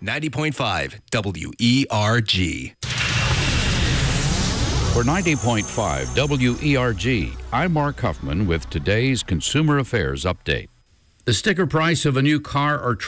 90.5 WERG. For 90.5 WERG, I'm Mark Huffman with today's Consumer Affairs Update. The sticker price of a new car or truck